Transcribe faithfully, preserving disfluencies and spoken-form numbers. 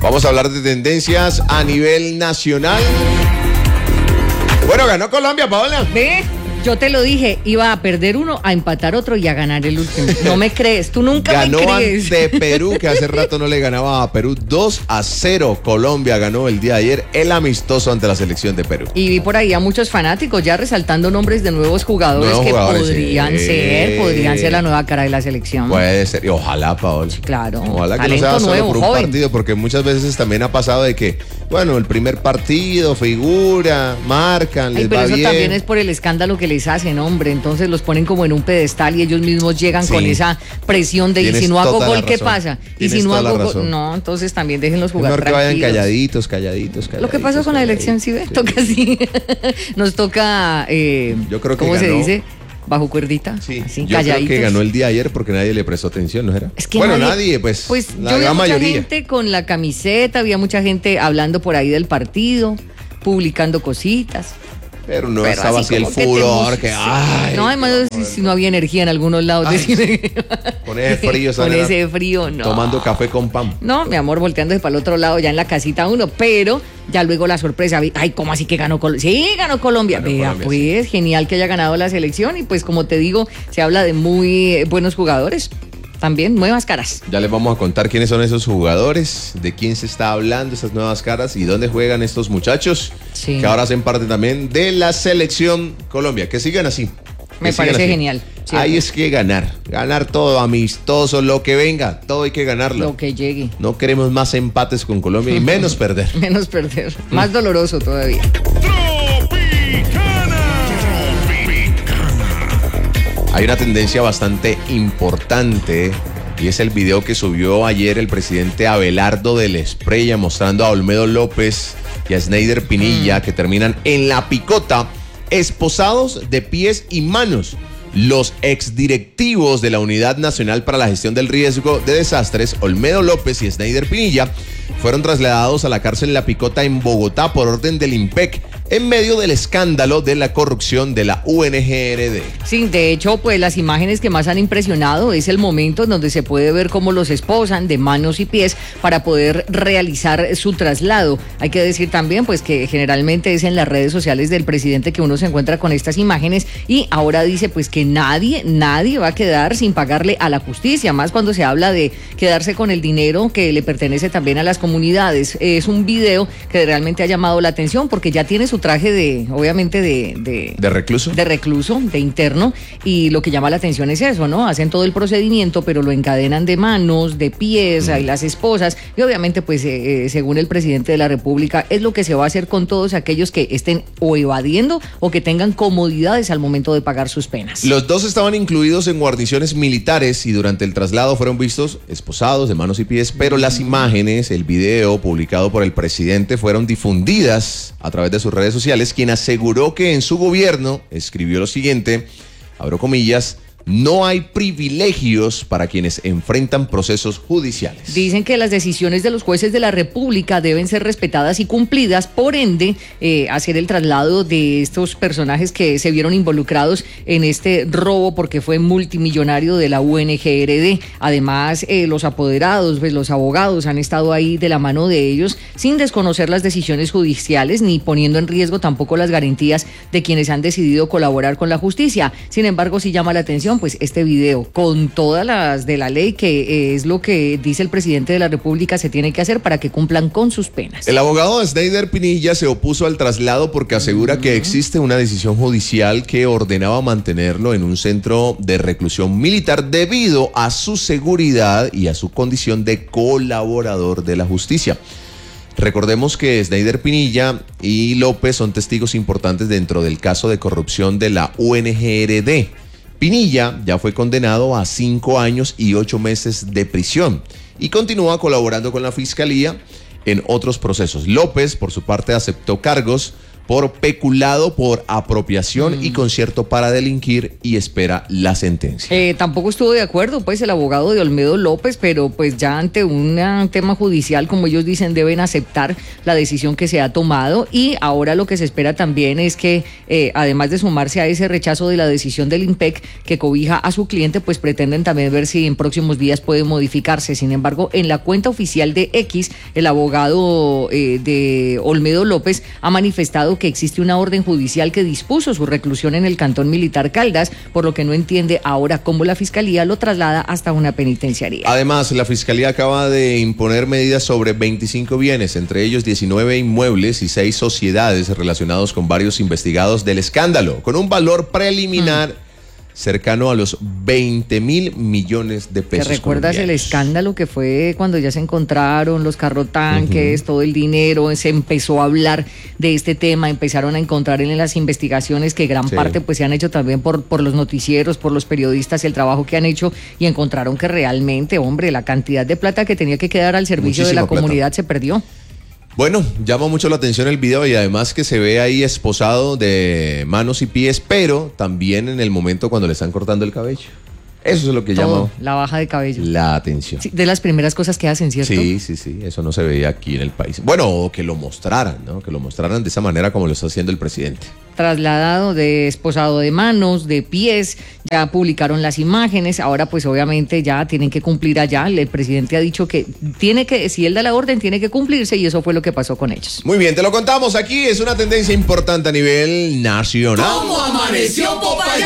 Vamos a hablar de tendencias a nivel nacional. Bueno, ganó Colombia, Paola. ¿Ve? Yo te lo dije, iba a perder uno, a empatar otro y a ganar el último. No me crees, tú nunca ganó me crees. Ganó ante Perú, que hace rato no le ganaba a Perú. dos a cero Colombia ganó el día de ayer el amistoso ante la selección de Perú. Y vi por ahí a muchos fanáticos ya resaltando nombres de nuevos jugadores nuevos que jugadores, podrían sí. ser, podrían ser la nueva cara de la selección. Puede ser, y ojalá, Paola. Claro. Ojalá que no sea solo nuevo, por un joven. partido, porque muchas veces también ha pasado de que, bueno, el primer partido, figura, marcan, Ay, les pero va eso bien. también es por el escándalo que les hacen, hombre. Entonces los ponen como en un pedestal y ellos mismos llegan sí. con esa presión de y si no hago gol, ¿qué pasa? Y si no hago gol, no, entonces también déjenlos jugar mejor tranquilos. que vayan calladitos, calladitos, calladitos. Lo que pasó con la elección, sí, ve, sí. toca así. Nos toca, eh, Yo creo que ¿cómo ganó, se dice? Bajo cuerdita, sí, así, yo calladitos. creo que ganó el día ayer porque nadie le prestó atención, ¿no era? Es que bueno, nadie, nadie, pues, pues la yo gran vi mucha mayoría. gente con la camiseta, había mucha gente hablando por ahí del partido, publicando cositas. Pero no Pero estaba así, así el furor, que, que ay. No, además no, si no había energía en algunos lados. Ay, con ese frío, Con ese frío, no. Tomando café con pan. No, mi amor, volteándose para el otro lado, ya en la casita uno, pero ya luego la sorpresa, ay, ¿cómo así que ganó Colombia? Sí, ganó Colombia. Ganó Vea, Colombia, pues, sí. Genial que haya ganado la selección y pues como te digo, se habla de muy buenos jugadores. También nuevas caras. Ya les vamos a contar quiénes son esos jugadores, de quién se está hablando, esas nuevas caras y dónde juegan estos muchachos, sí. que ahora hacen parte también de la selección Colombia. Que sigan así. Me que parece así. genial. ¿Cierto? Ahí es que ganar, ganar todo, amistoso, lo que venga, todo hay que ganarlo. Lo que llegue. No queremos más empates con Colombia y menos perder. Menos perder, más doloroso todavía. Hay una tendencia bastante importante y es el video que subió ayer el presidente Abelardo del Espriella mostrando a Olmedo López y a Sneider Pinilla mm. que terminan en la picota, esposados de pies y manos. Los exdirectivos de la Unidad Nacional para la Gestión del Riesgo de Desastres, Olmedo López y Sneider Pinilla, fueron trasladados a la cárcel La Picota en Bogotá por orden del IMPEC en medio del escándalo de la corrupción de la U N G R D. Sí, de hecho, pues las imágenes que más han impresionado es el momento en donde se puede ver cómo los esposan de manos y pies para poder realizar su traslado. Hay que decir también, pues, que generalmente es en las redes sociales del presidente que uno se encuentra con estas imágenes y ahora dice, pues, que nadie, nadie va a quedar sin pagarle a la justicia, más cuando se habla de quedarse con el dinero que le pertenece también a las comunidades. Es un video que realmente ha llamado la atención porque ya tiene su traje de, obviamente, de... De, ¿De recluso? De recluso, de interno, y lo que llama la atención es eso, ¿no? Hacen todo el procedimiento, pero lo encadenan de manos, de pies, hay las esposas, y obviamente, pues, eh, según el presidente de la República, es lo que se va a hacer con todos aquellos que estén o evadiendo o que tengan comodidades al momento de pagar sus penas. Los dos estaban incluidos en guarniciones militares y durante el traslado fueron vistos esposados de manos y pies, pero las imágenes, el video publicado por el presidente fueron difundidas a través de sus redes sociales, quien aseguró que en su gobierno escribió lo siguiente, abro comillas, no hay privilegios para quienes enfrentan procesos judiciales. Dicen que las decisiones de los jueces de la República deben ser respetadas y cumplidas, por ende, eh, hacer el traslado de estos personajes que se vieron involucrados en este robo porque fue multimillonario de la U N G R D. Además, eh, los apoderados, pues los abogados han estado ahí de la mano de ellos sin desconocer las decisiones judiciales ni poniendo en riesgo tampoco las garantías de quienes han decidido colaborar con la justicia. Sin embargo, sí llama la atención pues este video con todas las de la ley, que es lo que dice el presidente de la República se tiene que hacer para que cumplan con sus penas. El abogado de Sneider Pinilla se opuso al traslado porque asegura uh-huh. que existe una decisión judicial que ordenaba mantenerlo en un centro de reclusión militar debido a su seguridad y a su condición de colaborador de la justicia. Recordemos que Sneider Pinilla y López son testigos importantes dentro del caso de corrupción de la U N G R D. Pinilla ya fue condenado a cinco años y ocho meses de prisión y continúa colaborando con la Fiscalía en otros procesos. López, por su parte, aceptó cargos por peculado, por apropiación Mm. y concierto para delinquir, y espera la sentencia. Eh, tampoco estuvo de acuerdo, pues, el abogado de Olmedo López, pero pues ya ante un tema judicial, como ellos dicen, deben aceptar la decisión que se ha tomado, y ahora lo que se espera también es que, eh, además de sumarse a ese rechazo de la decisión del IMPEC que cobija a su cliente, pues pretenden también ver si en próximos días puede modificarse. Sin embargo, en la cuenta oficial de X, el abogado eh, de Olmedo López ha manifestado que existe una orden judicial que dispuso su reclusión en el Cantón Militar Caldas, por lo que no entiende ahora cómo la Fiscalía lo traslada hasta una penitenciaría. Además, la Fiscalía acaba de imponer medidas sobre veinticinco bienes, entre ellos diecinueve inmuebles y seis sociedades relacionados con varios investigados del escándalo, con un valor preliminar mm. cercano a los veinte mil millones de pesos. ¿Te recuerdas el escándalo que fue cuando ya se encontraron los carrotanques, uh-huh. todo el dinero? Se empezó a hablar de este tema, empezaron a encontrar en las investigaciones que gran sí. parte pues se han hecho también por, por los noticieros, por los periodistas, el trabajo que han hecho, y encontraron que realmente, hombre, la cantidad de plata que tenía que quedar al servicio Muchísima de la plata. comunidad se perdió. Bueno, llama mucho la atención el video, y además que se ve ahí esposado de manos y pies, pero también en el momento cuando le están cortando el cabello. Eso es lo que Todo, llama la baja de cabello. La atención. Sí, de las primeras cosas que hacen, ¿cierto? Sí, sí, sí, eso no se veía aquí en el país. Bueno, o que lo mostraran, ¿no? Que lo mostraran de esa manera como lo está haciendo el presidente. Trasladado de esposado de manos, de pies, ya publicaron las imágenes, ahora pues obviamente ya tienen que cumplir allá. El presidente ha dicho que tiene que, si él da la orden, tiene que cumplirse, y eso fue lo que pasó con ellos. Muy bien, te lo contamos aquí, es una tendencia importante a nivel nacional. ¿Cómo amaneció Popayán?